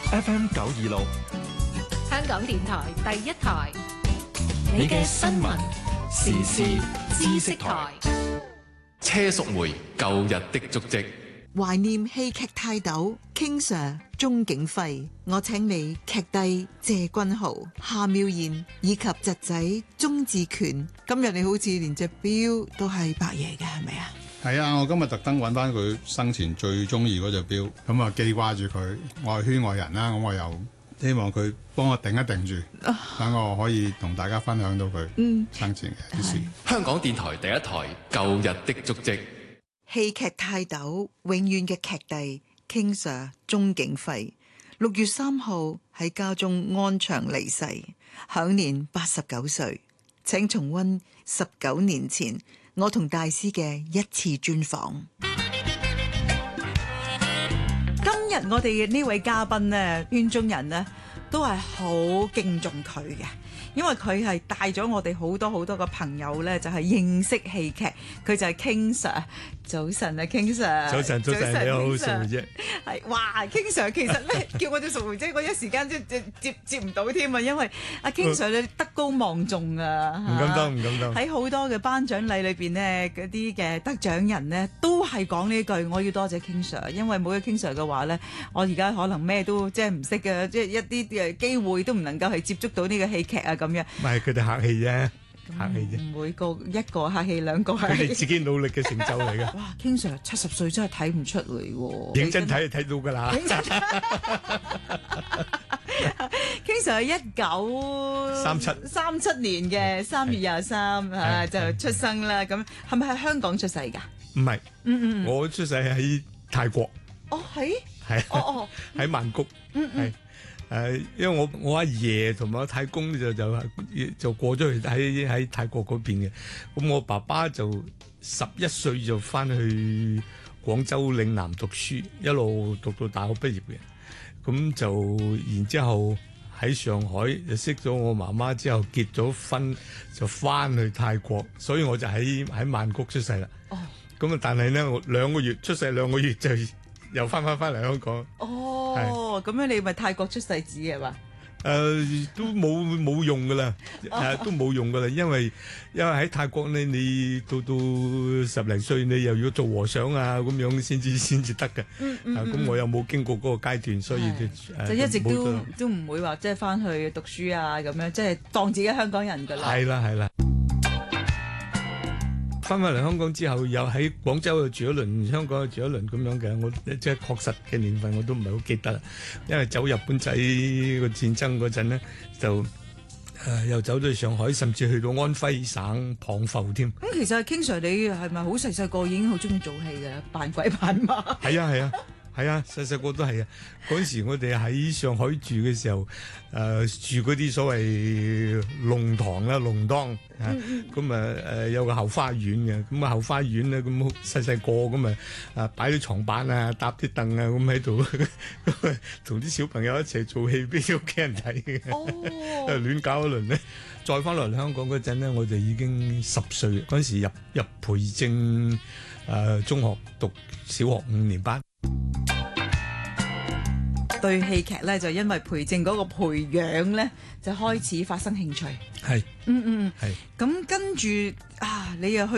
FM 926， 香港電台第一台， 你嘅新聞時事知識台。車淑梅舊日的足跡， 懷念戲劇泰斗 King Sir 鍾景輝，我請你劇帝謝君豪、夏妙妍以及侄仔鍾志權。今日你好似連隻錶都係白爺嘅，係咪啊？ 係啊，我今日特登揾翻佢生前最中意嗰隻錶，咁啊記掛住佢，我係圈外人啦，咁我又希望佢幫我定一定住，等我可以同大家分享到佢生前嘅啲事。 香港電台第一台舊日的足跡， 戲劇泰斗永遠嘅劇帝 King Sir 鍾景輝6月3號喺家中安詳離世，享年89歲。請重溫19年前我同大師嘅一次專訪。今日我哋嘅呢位嘉賓呢，圈中人呢都係好敬重佢嘅，因為佢係帶咗我哋好多好多個朋友呢，就係認識戲劇。佢就係 King Sir。早晨啊 King Sir。 早晨，你好，淑梅姐。 係哇 King Sir 其實咧叫我做淑梅姐，我一時間接唔到添啊，因為阿 King Sir 你德高望重啊， 唔敢當。 喺好多嘅頒獎禮裏邊呢，嗰啲嘅得獎人呢，都係講呢句，我要多謝 King Sir， 因為冇咗 King Sir 嘅話呢，我而家可能咩都即係唔識嘅，即係一啲嘅機會都唔能夠係接觸到呢個戲劇啊咁樣。 唔係佢哋客氣啫。 唔會一個客氣兩個客氣， 佢哋自己努力嘅成就嚟嘅。 哇 King Sir 70歲真係睇唔出嚟喎， 認真睇就睇到㗎啦。 King Sir 係1937年嘅3月23就出生啦。咁係咪喺香港出世㗎？ 唔係，我出世喺泰國。 哦，係喺曼谷。係。因為我阿爺同埋我太公就過咗去喺泰國嗰邊嘅，咁我爸爸就11歲就翻去廣州嶺南讀書，一路讀到大學畢業嘅，咁就然之後喺上海就識咗我媽媽之後結咗婚就翻去泰國，所以我就喺曼谷出世啦。哦，咁啊，但係咧我出世2個月就又翻嚟香港。 哦，咁樣你咪泰國出世紙嘅嘛？ 都冇用噶啦，都冇用噶啦，因為喺泰國咧，你到10零歲，你又要做和尚啊咁樣先至得嘅。咁我又冇經過嗰個階段，所以就一直都唔會話即係翻去讀書啊咁樣，即係當自己香港人噶啦。 係啦。翻嚟香港之後，又喺廣州又住咗輪，香港又住咗輪咁樣嘅。我即係確實嘅年份我都唔係好記得啦，因為走日本仔個戰爭嗰陣咧，就又走咗去上海，甚至去到安徽省蚌埠添。 咁其實 King Sir 你係咪好細個已經好中意做戲嘅，扮鬼扮馬？ 係啊，細個都係啊。嗰陣時我哋喺上海住嘅時候，住嗰啲所謂弄堂啦、弄當咁有個後花園嘅，咁後花園咧咁細個咁擺啲床板啊、搭啲凳啊咁喺度，同啲小朋友一齊做戲俾屋企人睇嘅，亂搞一輪咧。再翻落嚟香港嗰陣咧，我就已經10歲，嗰陣時入培正中學讀小學5年班。 對戲劇咧就因為培正嗰個培養咧就開始發生興趣。 係，係。 咁跟住你又去